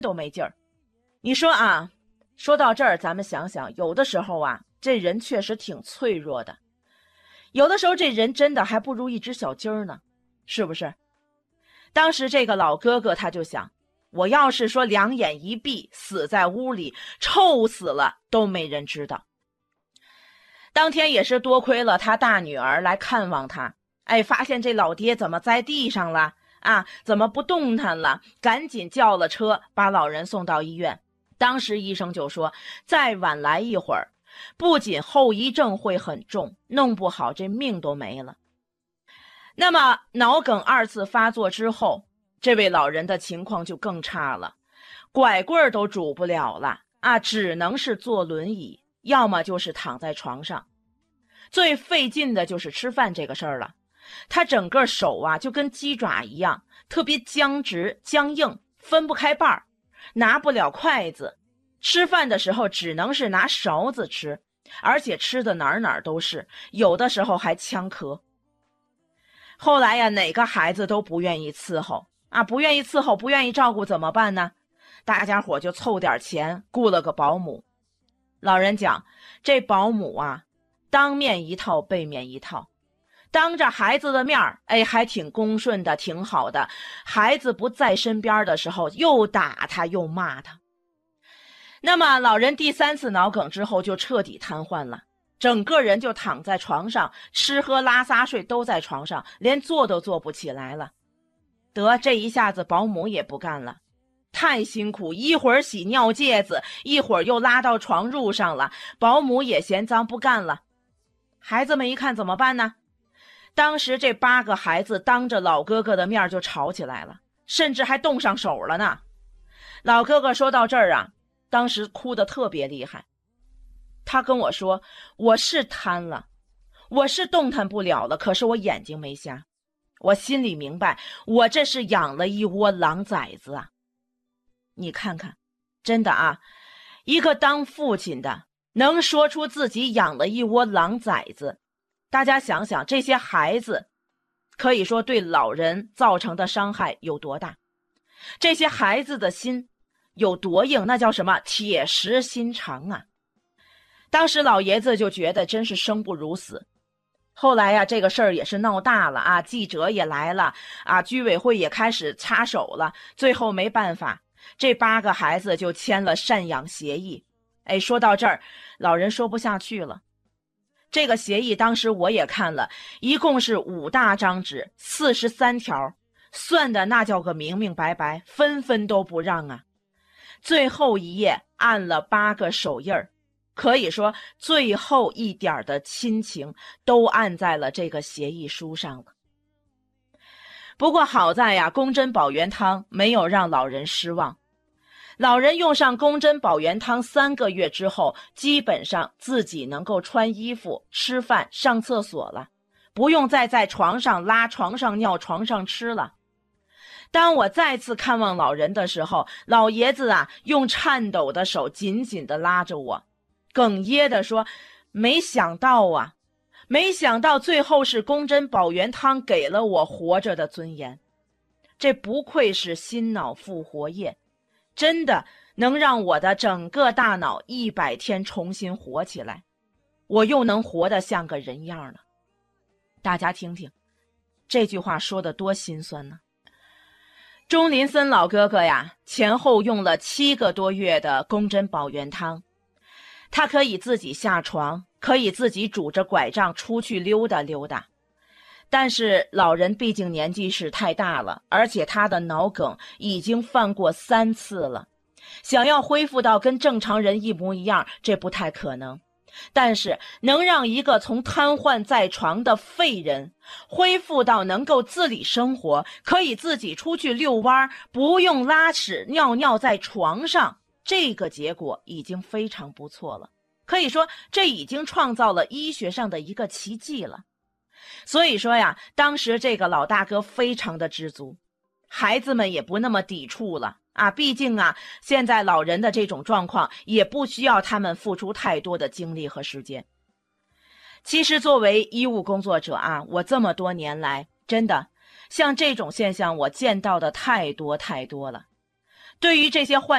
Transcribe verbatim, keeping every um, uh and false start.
都没劲儿。你说啊，说到这儿，咱们想想，有的时候啊，这人确实挺脆弱的，有的时候这人真的还不如一只小鸡儿呢，是不是？当时这个老哥哥他就想，我要是说两眼一闭，死在屋里，臭死了都没人知道。当天也是多亏了他大女儿来看望他，哎，发现这老爹怎么在地上了啊，怎么不动弹了，赶紧叫了车把老人送到医院。当时医生就说，再晚来一会儿，不仅后遗症会很重，弄不好这命都没了。那么脑梗二次发作之后，这位老人的情况就更差了，拐棍都拄不了了啊，只能是坐轮椅，要么就是躺在床上。最费劲的就是吃饭这个事儿了，他整个手啊就跟鸡爪一样，特别僵直僵硬，分不开瓣儿，拿不了筷子，吃饭的时候只能是拿勺子吃，而且吃的哪儿哪儿都是，有的时候还呛咳。后来呀，哪个孩子都不愿意伺候啊，不愿意伺候，不愿意照顾怎么办呢？大家伙就凑点钱雇了个保姆。老人讲，这保姆啊，当面一套背面一套，当着孩子的面儿，哎，还挺恭顺的，挺好的。孩子不在身边的时候，又打他又骂他。那么老人第三次脑梗之后就彻底瘫痪了，整个人就躺在床上，吃喝拉撒睡都在床上，连坐都坐不起来了。得，这一下子保姆也不干了，太辛苦，一会儿洗尿介子，一会儿又拉到床褥上了，保姆也嫌脏不干了。孩子们一看怎么办呢？当时这八个孩子当着老哥哥的面就吵起来了，甚至还动上手了呢。老哥哥说到这儿啊，当时哭得特别厉害。他跟我说，我是瘫了，我是动弹不了了，可是我眼睛没瞎，我心里明白，我这是养了一窝狼崽子啊。你看看，真的啊，一个当父亲的能说出自己养了一窝狼崽子，大家想想，这些孩子可以说对老人造成的伤害有多大，这些孩子的心有多硬，那叫什么铁石心肠啊。当时老爷子就觉得真是生不如死。后来呀、啊，这个事儿也是闹大了啊，记者也来了啊，居委会也开始插手了，最后没办法，这八个孩子就签了赡养协议。哎，说到这儿，老人说不下去了。这个协议当时我也看了，一共是五大张纸，四十三条，算的那叫个明明白白，分分都不让啊。最后一页按了八个手印儿，可以说最后一点的亲情都按在了这个协议书上了。不过好在呀，宫针保元汤没有让老人失望。老人用上宫针保元汤三个月之后，基本上自己能够穿衣服、吃饭、上厕所了，不用再在床上拉、床上尿、床上吃了。当我再次看望老人的时候，老爷子啊，用颤抖的手紧紧地拉着我，哽咽地说，没想到啊，没想到最后是宫针保元汤给了我活着的尊严。这不愧是心脑复活液，真的能让我的整个大脑一百天重新活起来，我又能活得像个人样了。大家听听，这句话说得多心酸呢。钟林森老哥哥呀，前后用了七个多月的宫针保元汤，他可以自己下床，可以自己拄着拐杖出去溜达溜达。但是老人毕竟年纪是太大了，而且他的脑梗已经犯过三次了，想要恢复到跟正常人一模一样，这不太可能。但是能让一个从瘫痪在床的废人恢复到能够自理生活，可以自己出去遛弯，不用拉屎尿尿在床上，这个结果已经非常不错了。可以说这已经创造了医学上的一个奇迹了。所以说呀，当时这个老大哥非常的知足，孩子们也不那么抵触了啊，毕竟啊，现在老人的这种状况也不需要他们付出太多的精力和时间。其实作为医务工作者啊，我这么多年来，真的像这种现象我见到的太多太多了。对于这些患